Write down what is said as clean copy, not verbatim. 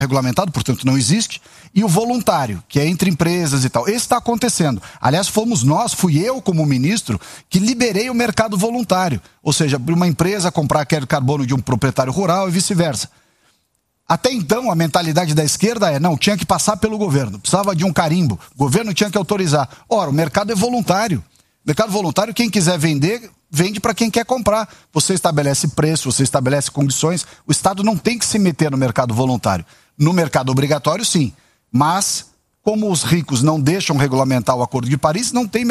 regulamentado, portanto não existe, e o voluntário, que é entre empresas e tal. Esse está acontecendo. Aliás, fui eu como ministro, que liberei o mercado voluntário. Ou seja, uma empresa comprar aquele carbono de um proprietário rural e vice-versa. Até então, a mentalidade da esquerda não, tinha que passar pelo governo, precisava de um carimbo, o governo tinha que autorizar. Ora, o mercado é voluntário. Mercado voluntário, quem quiser vender, vende para quem quer comprar. Você estabelece preço, você estabelece condições. O Estado não tem que se meter no mercado voluntário. No mercado obrigatório, sim. Mas, como os ricos não deixam regulamentar o Acordo de Paris, não tem mercado.